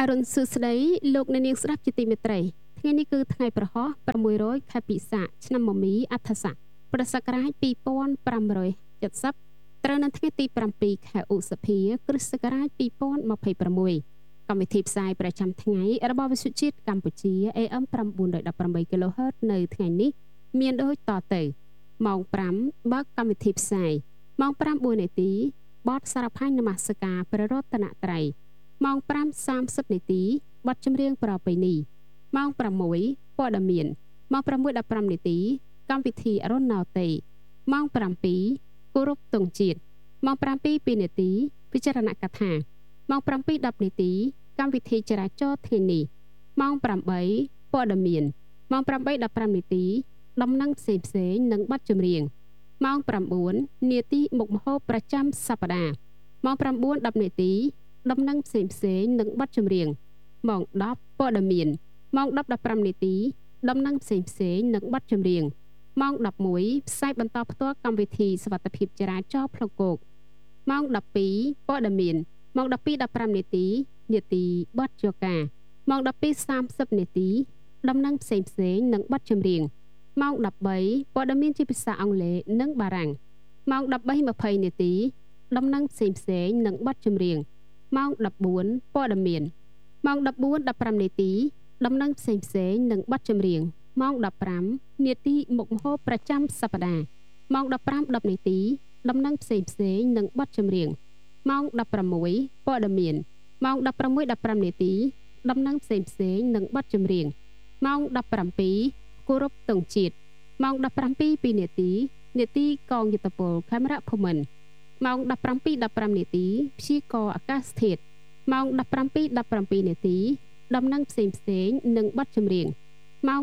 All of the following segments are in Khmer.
រុនសួស្តីលោកអ្នកនាងស្ដាប់ជាទីមេត្រីថ្ងៃនេះគឺថ្ងៃប្រហោះ600ខែពិសាឆ្នាំមមីអដ្ឋស័កពុរសករាជ2570ត្រូវនៅថ្ងៃទី7ខែឧសភាគ្រិស្តសករាជ2026កម្មវិធីផ្សាយប្រចាំថ្ងៃរបស់វិទ្យុជាតិកម្ពុជា AM 918 kHz នៅថ្ងៃនេះមានដូចតទៅម៉ោង5បើកកម្មវិធីផ្សាយម៉ោង9នាទីបទសារផាញ់នមស្ការព្រះរតនត្រ័យម៉ោង5:30នាទីបទចម្រៀងប្រពៃណីម៉ោង6ព័ត៌មានម៉ោង6:15នាទីកម្មវិធីអរុណោទ័យម៉ោង7គោរពទង់ជាតិម៉ោង7:02នាទីពិចារណកថាម៉ោង7:10នាទីកម្មវិធីចរាចរណ៍ថ្ងៃនេះម៉ោង8ព័ត៌មានម៉ោង8:15នាទីដំណឹងផ្សេងៗនិងបទចម្រៀងម៉ោង9នាទីមុខម្ហូបប្រចាំសប្តាហ៍ម៉ោង9:10នាទីដំណឹងផ្សេងៗនិងបទចម្រៀងម៉ោង10ព័ត៌មានម៉ោង10:15នាទីដំណឹងផ្សេងៗនិងបទចម្រៀងម៉ោង11ផ្សាយបន្តផ្ទាល់កម្មវិធីសុវត្ថិភាពចរាចរណ៍ផ្លូវគោកម៉ោង12ព័ត៌មានម៉ោង12:15នាទីបទយោកាម៉ោង12:30នាទីដំណឹងផ្សេងៗនិងបទចម្រៀងម៉ោង13ព័ត៌មានជាភាសាអង់គ្លេសនិងបារាំងម៉ោង13:20នាទីដំណឹងផ្សេងៗនិងបទចម្រៀងម៉ោង14ព័ត៌មានម៉ោង14:15នាទីដំណឹងផ្សេងៗនិងបទចម្រៀងម៉ោង15នាទីមុខម្ហូបប្រចាំសប្តាហ៍ម៉ោង15:10នាទីដំណឹងផ្សេងៗនិងបទចម្រៀងម៉ោង16ព័ត៌មានម៉ោង16:15នាទីដំណឹងផ្សេងៗនិងបទចម្រៀងម៉ោង17គោរពទង់ជាតិម៉ោង17:02នាទីកងយុទ្ធពលខេមរៈភូមិន្ទម៉ោង17:15នាទីព្យាករណ៍អាកាសធាតុម៉ោង17:17នាទីដំណឹងផ្សេងៗនិងបទចម្រៀងម៉ោង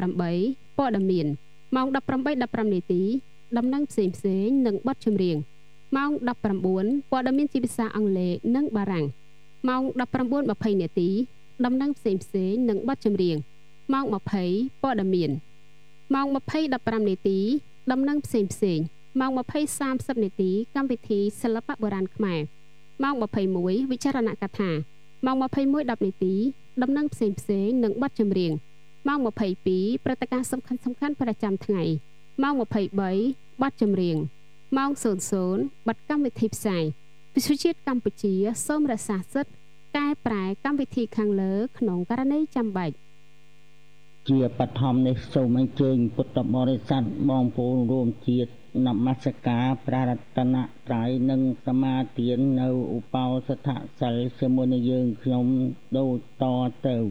18ព័ត៌មានម៉ោង18:15នាទីដំណឹងផ្សេងៗនិងបទចម្រៀងម៉ោង19ព័ត៌មានជាភាសាអង់គ្លេសនិងបារាំងម៉ោង19:20នាទីដំណឹងផ្សេងៗនិងបទចម្រៀងម៉ោង20ព័ត៌មានម៉ោង20:15នាទីដំណឹងផ្សេងៗម៉ោង20:30នាទីកម្មវិធីសិល្បៈបុរាណខ្មែរម៉ោង21វិចារណកថាម៉ោង21:10នាទីដំណឹងផ្សេងៗនិងបទចម្រៀងម៉ោង22ព្រឹត្តិការណ៍សំខាន់ៗប្រចាំថ្ងៃម៉ោង23បទចម្រៀងម៉ោង00បទកម្មវិធីផ្សាយវិទ្យុជាតិកម្ពុជាសូមរក្សាសិទ្ធិកែប្រែកម្មវិធីខាងលើក្នុងករណីចាំបាច់ជាបឋមនេះសូមអញ្ជើញពុទ្ធបរិស័ទបងប្អូនរួមជាតិនមស្ការព្រះរតនត្រ័យនិងសមាទាននៅឧបោសថសិលជាមួយនឹងយើងខ្ញុំដូចតទៅ